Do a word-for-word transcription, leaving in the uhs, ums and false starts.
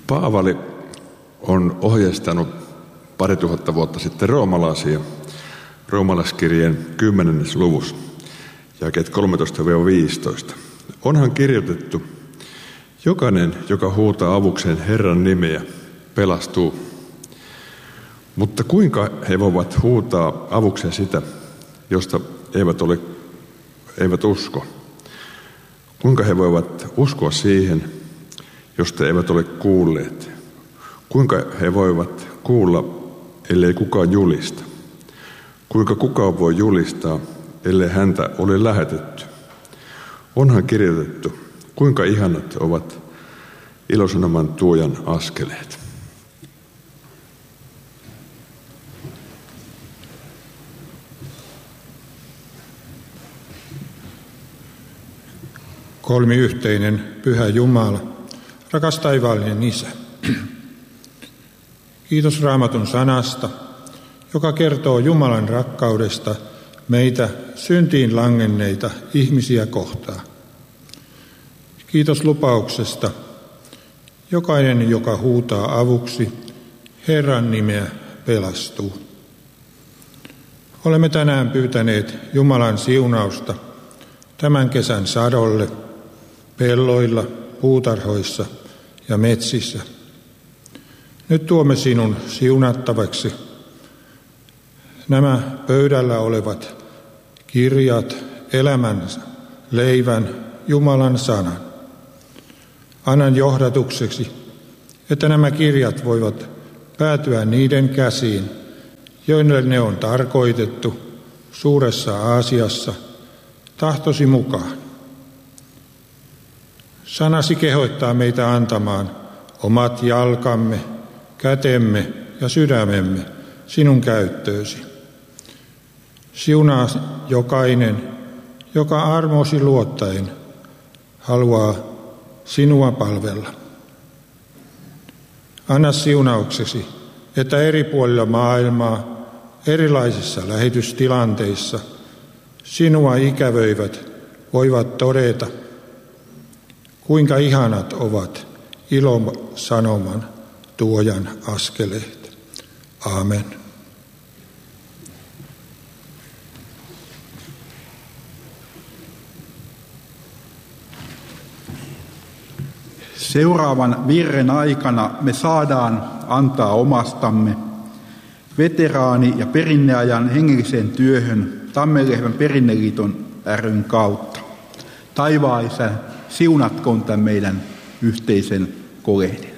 Paavali on ohjeistanut pari tuhatta vuotta sitten roomalaisia roomalaiskirjeen kymmenennessä luvussa, jakeet kolmetoista viisitoista. Onhan kirjoitettu, jokainen, joka huutaa avukseen Herran nimeä, pelastuu. Mutta kuinka he voivat huutaa avukseen sitä, josta eivät, ole, eivät usko? Kuinka he voivat uskoa siihen, josta eivät ole kuulleet? Kuinka he voivat kuulla, ellei kukaan julista? Kuinka kukaan voi julistaa, ellei häntä ole lähetetty? Onhan kirjoitettu, kuinka ihanat ovat ilosanoman tuojan askeleet. Kolmiyhteinen Pyhä Jumala, rakas taivaallinen Isä. Kiitos Raamatun sanasta, joka kertoo Jumalan rakkaudesta meitä syntiin langenneita ihmisiä kohtaan. Kiitos lupauksesta, jokainen, joka huutaa avuksi, Herran nimeä pelastuu. Olemme tänään pyytäneet Jumalan siunausta tämän kesän sadolle, pelloilla, puutarhoissa ja metsissä. Nyt tuomme sinun siunattavaksi nämä pöydällä olevat kirjat, elämän, leivän, Jumalan sanan. Annan johdatukseksi, että nämä kirjat voivat päätyä niiden käsiin, joille ne on tarkoitettu suuressa Aasiassa tahtosi mukaan. Sanasi kehottaa meitä antamaan omat jalkamme, kätemme ja sydämemme sinun käyttöösi. Siunaa jokainen, joka armosi luottaen haluaa sinua palvella. Anna siunauksesi, että eri puolilla maailmaa, erilaisissa lähetystilanteissa sinua ikävöivät voivat todeta, kuinka ihanat ovat ilosanoman tuojan askeleet. Aamen. Seuraavan virren aikana me saadaan antaa omastamme veteraani- ja perinneajan hengelliseen työhön Tammenlehden perinneliiton ryn kautta. Taivaan Isä, siunatkoon tämän meidän yhteisen kolehdin.